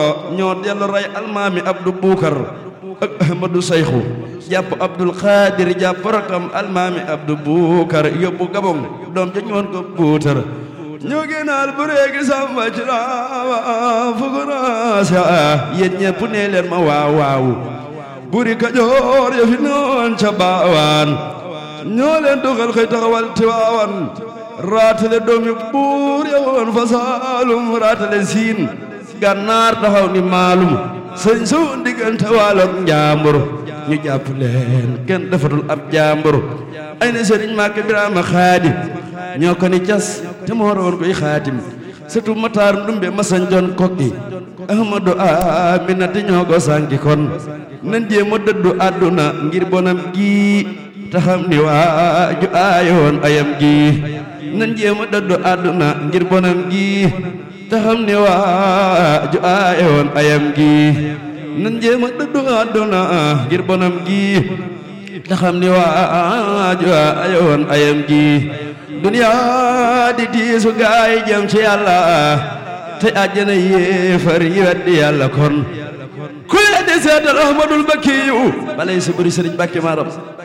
ñoo dellu rey almaami Abdou Bukar ak Ahmadou Sayxu jàpp Abdul Xaadir jàpp rakam almaami Abdou Bukar yóbbu Gabon doom ja ñoon ko buutar ñoo génnaal bu réegi samba ci laawa fukuraasa yéen ñépp nee leen ma waaw waaw buri Kajoor ya fi noon ca baawaan ñoo leen doxal xëy taxawal Tiwaawan raatale doomi buur ya woon fa Saalum raatale siin Gànnaar taxaw ni maalum sëñ su diggante waaloog njaambur ñu jàpp leen kenn defatul ab jaambur ay ne sëriñ Màkke Biraama Xaadim ñoo ko ni cas te moo roon koy xaatim surtout Matar Ndumbe masañ jon kokki Ahmadu Aminata ñoo ko sànki kon nan jéem a dëddu àdduna ngir bonam gi te xam ni waaju aayoon ayam gi nan jéem a dëddu àdduna ngir bonam gi te xam ni waaju aayoon ayam gi nan jéem a dëddu àdduna ngir bonam gi te xam ni waaju aayoon ayam gi duniyaa di tiisu gaay jëm ci yàlla te àjjana yéefar yi weddi yàlla kon ku weddi seetal Ahmadul Bakkiyu balay sa bëri sëriñ Mbàkke maaram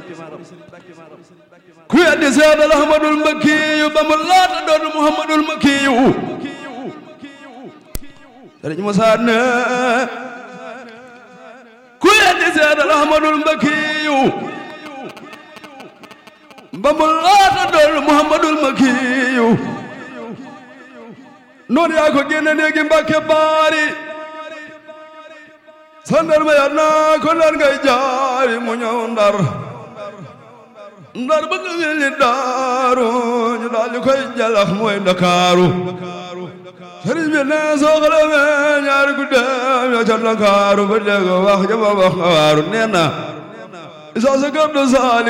ku weddi seetal Ahmadul Bakkiyu ba mu laata doon Muhammadul Makkiyu sëriñ Musaa ne ku weddi seetal Ahmadul Bakkiyu ba mu laata doon Muhammadul Makkiyu noonu yaa ko génne néegi Mbàkke baari sandarma ya naa ko ndar ngay jaari mu ñëw ndar ba nga mel ni daaru ñu daal di koy jalax mooy Ndakaaru sëriñ bi ne soo xalamee ñaari guddeem ya ca Ndakaaru ba dégg wax ja ba wax nga waaru nee na isa sa gab do saali